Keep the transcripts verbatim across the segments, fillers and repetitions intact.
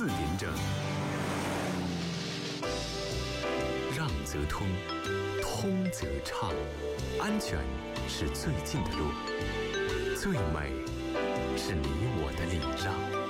四点整。让则通，通则畅，安全是最近的路，最美是你我的礼让。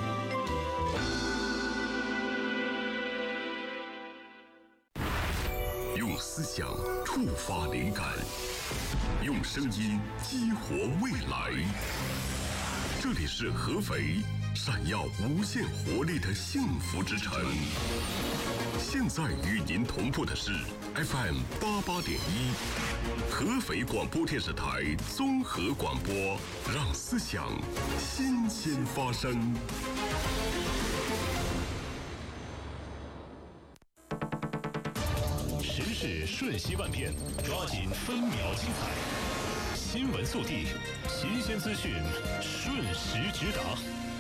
用思想触发灵感，用声音激活未来。这里是合肥，闪耀无限活力的幸福之城。现在与您同步的是 F M 八八点一，合肥广播电视台综合广播，让思想新鲜发生。 时事瞬息万变，抓紧分秒精彩。新闻速递，新鲜资讯，瞬时直达。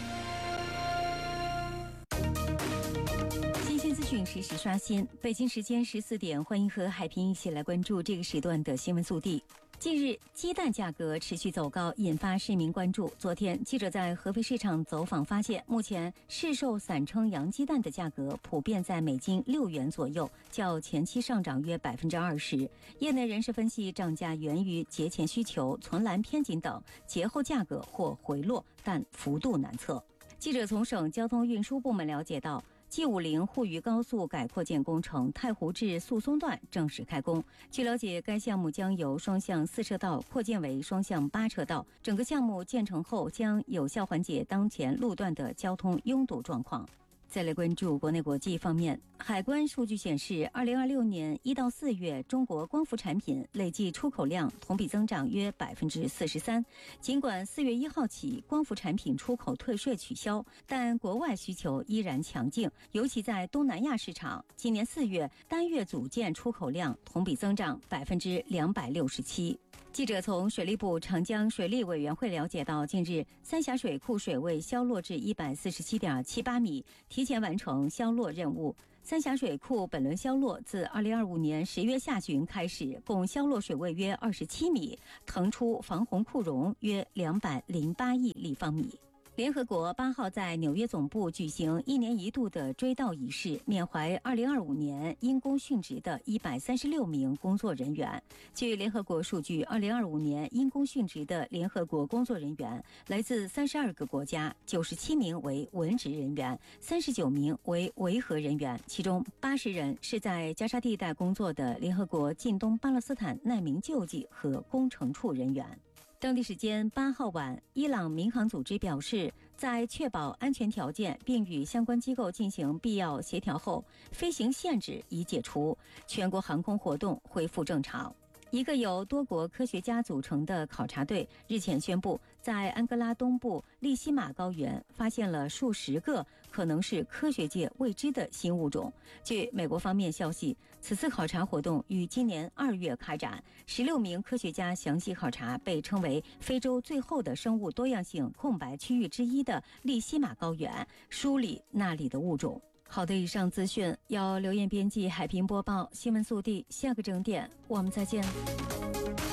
新鲜资讯实时刷新。北京时间十四点，欢迎和海平一起来关注这个时段的新闻速递。近日，鸡蛋价格持续走高，引发市民关注。昨天，记者在合肥市场走访发现，目前市售散称洋鸡蛋的价格普遍在每斤六元左右，较前期上涨约百分之二十。业内人士分析，涨价源于节前需求、存栏偏紧等，节后价格或回落，但幅度难测。记者从省交通运输部门了解到，G 五零沪渝高速改扩建工程太湖至宿松段正式开工。据了解，该项目将由双向四车道扩建为双向八车道，整个项目建成后将有效缓解当前路段的交通拥堵状况。再来关注国内国际方面，海关数据显示，二零二六年一到四月，中国光伏产品累计出口量同比增长约百分之四十三。尽管四月一号起光伏产品出口退税取消，但国外需求依然强劲，尤其在东南亚市场，今年四月单月组件出口量同比增长百分之两百六十七。记者从水利部长江水利委员会了解到，近日三峡水库水位消落至一百四十七点七八米，提前完成消落任务。三峡水库本轮消落自二零二五年十月下旬开始，共消落水位约二十七米，腾出防洪库容约两百零八亿立方米。联合国八号在纽约总部举行一年一度的追悼仪式，缅怀二零二五年因公殉职的一百三十六名工作人员。据联合国数据，二零二五年因公殉职的联合国工作人员来自三十二个国家，九十七名为文职人员，三十九名为维和人员，其中八十人是在加沙地带工作的联合国近东巴勒斯坦难民救济和工程处人员。当地时间八号晚，伊朗民航组织表示，在确保安全条件并与相关机构进行必要协调后，飞行限制已解除，全国航空活动恢复正常。一个由多国科学家组成的考察队日前宣布，在安哥拉东部利西马高原发现了数十个可能是科学界未知的新物种。据美国方面消息，此次考察活动于今年二月开展，十六名科学家详细考察被称为非洲最后的生物多样性空白区域之一的利西马高原，梳理那里的物种。好的，以上资讯由刘艳编辑，海平播报。新闻速递，下个整点我们再见。